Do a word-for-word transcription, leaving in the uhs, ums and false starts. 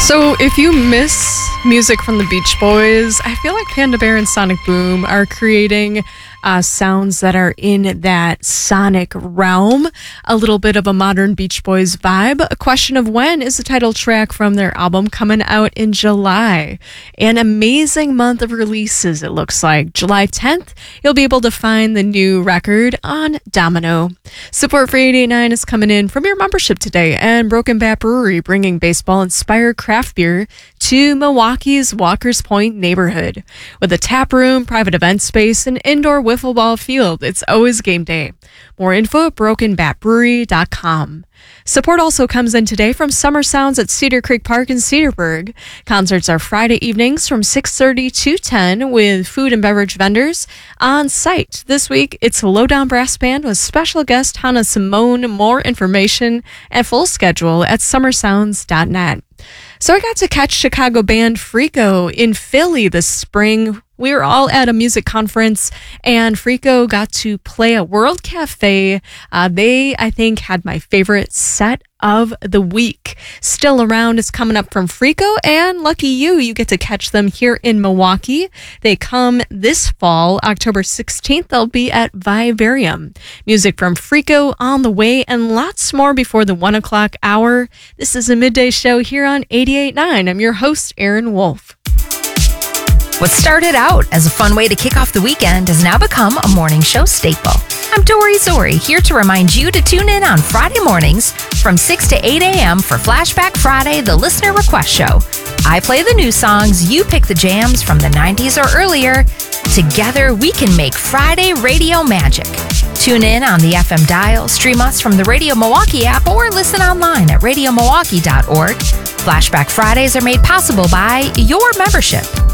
So if you miss music from the Beach Boys, I feel like Panda Bear and Sonic Boom are creating uh, sounds that are in that sonic realm. A little bit of a modern Beach Boys vibe. A Question of When is the title track from their album coming out in July. An amazing month of releases, it looks like. July tenth, you'll be able to find the new record on Domino. Support for eight eighty-nine is coming in from your membership today, and Broken Bat Brewery bringing baseball-inspired craft beer to Milwaukee's Walker's Point neighborhood. With a tap room, private event space, and indoor wiffle ball field, it's always game day. More info at broken bat brewery dot com. Support also comes in today from Summer Sounds at Cedar Creek Park in Cedarburg. Concerts are Friday evenings from six thirty to ten with food and beverage vendors on site. This week, it's a Lowdown Brass Band with special guest Hannah Simone. More information and full schedule at summer sounds dot net. So I got to catch Chicago band Freako in Philly this spring. We were all at a music conference, and Freako got to play at World Cafe. Uh, they, I think, had my favorite set of the week. Still Around is coming up from Freako, and lucky you, you get to catch them here in Milwaukee. They come this fall, October sixteenth. They'll be at Vivarium. Music from Freako on the way, and lots more before the one o'clock hour. This is a midday show here on eighty-eight point nine. I'm your host, Erin Wolf. What started out as a fun way to kick off the weekend has now become a morning show staple. I'm Dory Zori, here to remind you to tune in on Friday mornings from six to eight a.m. for Flashback Friday, the listener request show. I play the new songs, you pick the jams from the nineties or earlier. Together, we can make Friday radio magic. Tune in on the F M dial, stream us from the Radio Milwaukee app, or listen online at radio milwaukee dot org. Flashback Fridays are made possible by your membership.